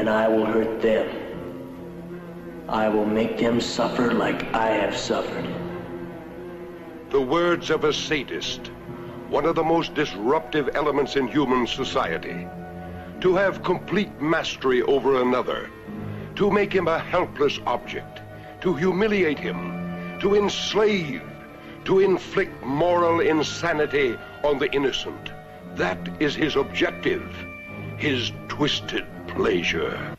and I will hurt them. I will make them suffer like I have suffered. The words of a sadist, one of the most disruptive elements in human society. To have complete mastery over another, to make him a helpless object, to humiliate him, to enslave, to inflict moral insanity on the innocent. That is his objective, his twisted pleasure.